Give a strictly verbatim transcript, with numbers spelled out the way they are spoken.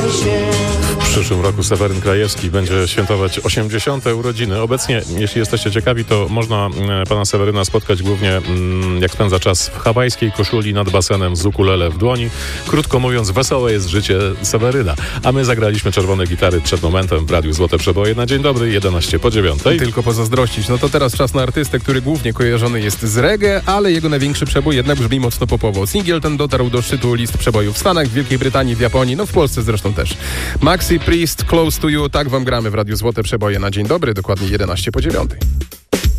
W przyszłym roku Seweryn Krajewski będzie świętować osiemdziesiąte urodziny. Obecnie, jeśli jesteście ciekawi, to można pana Seweryna spotkać głównie, jak spędza czas w hawajskiej koszuli nad basenem z ukulele w dłoni. Krótko mówiąc, wesołe jest życie Seweryna. A my zagraliśmy czerwone gitary przed momentem w Radiu Złote Przeboje na dzień dobry, jedenaście po dziewiątej. Tylko pozazdrościć. No to teraz czas na artystę, który głównie kojarzony jest z reggae, ale jego największy przebój jednak brzmi mocno popowo. Singiel ten dotarł do szczytu list przebojów w Stanach, w Wielkiej Brytanii, w Japonii, no w Polsce zresztą też. Maxi Priest, Close to You, tak wam gramy w Radiu Złote Przeboje na dzień dobry, dokładnie jedenaście po dziewiątej.